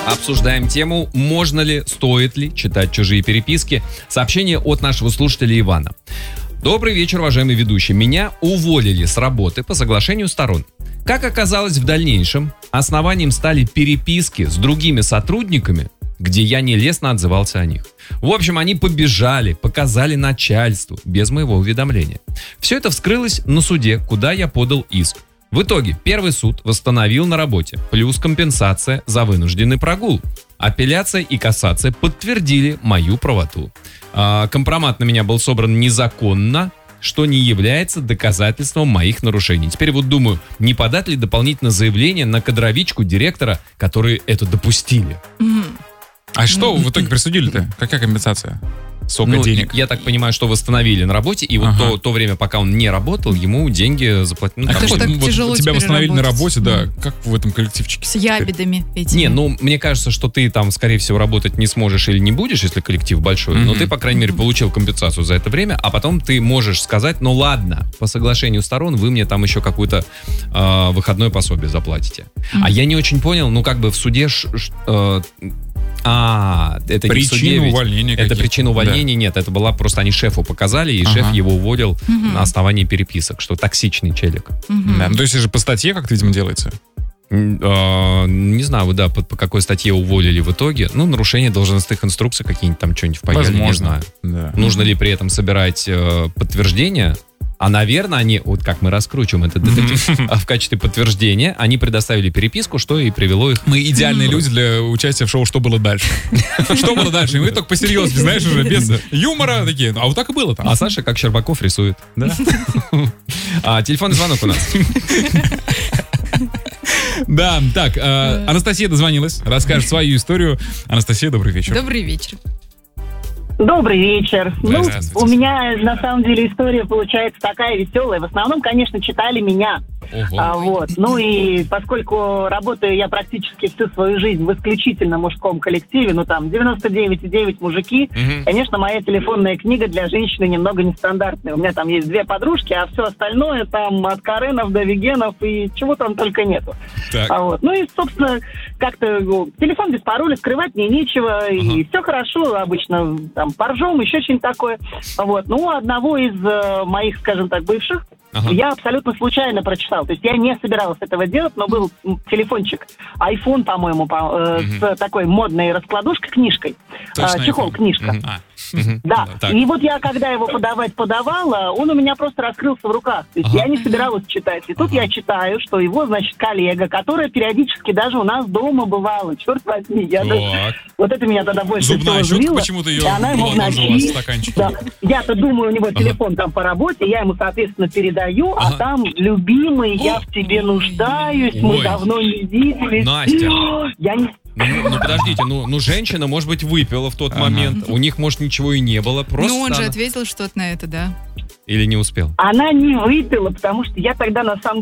Обсуждаем тему, можно ли, стоит ли читать чужие переписки. Сообщение от нашего слушателя Ивана. Добрый вечер, уважаемый ведущий. Меня уволили с работы по соглашению сторон. Как оказалось в дальнейшем, основанием стали переписки с другими сотрудниками, где я нелестно отзывался о них. В общем, они побежали, показали начальству, без моего уведомления. Все это вскрылось на суде, куда я подал иск. В итоге, первый суд восстановил на работе, плюс компенсация за вынужденный прогул. Апелляция и кассация подтвердили мою правоту. Компромат на меня был собран незаконно, что не является доказательством моих нарушений. Теперь вот думаю, не подать ли дополнительное заявление на кадровичку директора, которые это допустили. А что в итоге присудили-то? Какая компенсация? Сколько денег? Я так понимаю, что восстановили на работе, и вот то время, пока он не работал, ему деньги заплатили. Это же так тяжело тебя восстановили на работе, да. Да. Как в этом коллективчике? С ябедами этими. Не, мне кажется, что ты там, скорее всего, работать не сможешь или не будешь, если коллектив большой, но ты, по крайней мере, получил компенсацию за это время, а потом ты можешь сказать, ну ладно, по соглашению сторон вы мне там еще какое-то выходное пособие заплатите. А я не очень понял, в суде... это причина увольнения. Это причина увольнения, нет, это была просто они шефу показали, и шеф его уволил на основании переписок, что токсичный челик. Да, то есть это же по статье как-то, видимо, делается? Не знаю, да, по какой статье уволили в итоге. Нарушение должностных инструкций какие-нибудь там что-нибудь впаяли, возможно, не знаю. Да. Нужно ли при этом собирать подтверждение? А, наверное, они, вот как мы раскручиваем этот детектив, в качестве подтверждения они предоставили переписку, что и привело их... Мы идеальные люди для участия в шоу «Что было дальше?». Что было дальше? И мы только по-серьезки, знаешь, уже без юмора такие. А вот так и было там. А Саша, как Щербаков, рисует. Да. Телефонный звонок у нас. Да, так, Анастасия дозвонилась, расскажет свою историю. Анастасия, добрый вечер. Добрый вечер. Добрый вечер. Здравствуйте. У меня, на самом деле, история получается такая веселая. В основном, конечно, читали меня. И поскольку работаю я практически всю свою жизнь в исключительно мужском коллективе, 99,9 мужики, конечно, моя телефонная книга для женщины немного нестандартная. У меня там есть 2 подружки, а все остальное там от Каренов до Вегенов и чего там только нету. Собственно, как-то телефон без пароля, скрывать мне нечего, и все хорошо, обычно там поржем, еще что-нибудь такое. Одного из моих, скажем так, бывших, я абсолютно случайно прочитал. То есть я не собиралась этого делать, но был телефончик, iPhone, по-моему, с такой модной раскладушкой, книжкой. Чехол, книжка. Да. И вот я, когда его подавала, он у меня просто раскрылся в руках. То есть я не собиралась читать. И тут я читаю, что его, коллега, которая периодически даже у нас дома бывала. Черт возьми. Вот это меня тогда больше всего злило. Почему-то ее была тоже у вас в стаканчике. Да. Я-то думаю, у него телефон там по работе, я ему, соответственно, передаю, а там, любимый, я в тебе нуждаюсь, мы давно не виделись. Настя. Я не... Подождите, женщина, может быть, выпила в тот момент, у них, может, ничего и не было, просто... он же ответил что-то на это, да. Или не успел? Она не выпила, потому что я тогда, на самом